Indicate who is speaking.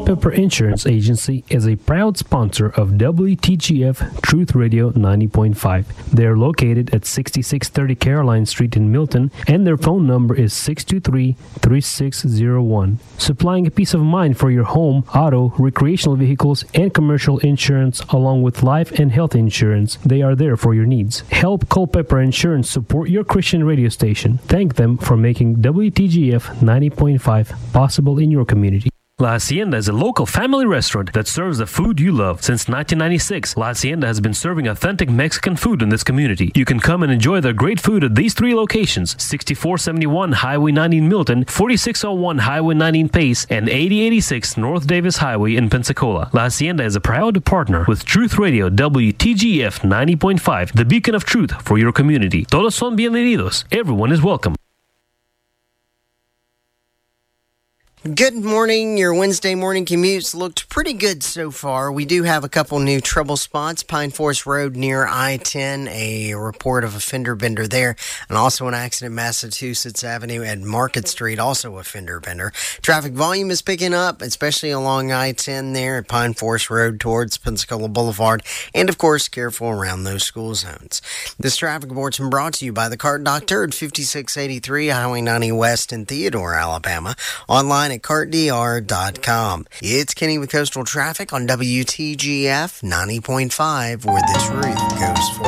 Speaker 1: Culpeper Insurance Agency is a proud sponsor of WTGF Truth Radio 90.5. They are located at 6630 Caroline Street in Milton, and their phone number is 623-3601. Supplying a peace of mind for your home, auto, recreational vehicles, and commercial insurance, along with life and health insurance. They are there for your needs. Help Culpeper Insurance support your Christian radio station. Thank them for making WTGF 90.5 possible in your community. La Hacienda is a local family restaurant that serves the food you love. Since 1996, La Hacienda has been serving authentic Mexican food in this community. You can come and enjoy their great food at these three locations: 6471 Highway 90 in Milton, 4601 Highway 90 in Pace, and 8086 North Davis Highway in Pensacola. La Hacienda is a proud partner with Truth Radio WTGF 90.5, the beacon of truth for your community. Todos son bienvenidos. Everyone is welcome.
Speaker 2: Good morning. Your Wednesday morning commutes looked pretty good so far. We do have a couple new trouble spots. Pine Forest Road near I-10, a report of a fender bender there, and also an accident Massachusetts Avenue at Market Street, also a fender bender. Traffic volume is picking up, especially along I-10 there at Pine Forest Road towards Pensacola Boulevard, and of course, careful around those school zones. This traffic report's been brought to you by the Cart Doctor at 5683 Highway 90 West in Theodore, Alabama. Online at cartdr.com. It's Kenny with Coastal Traffic on WTGF 90.5, where this route goes for.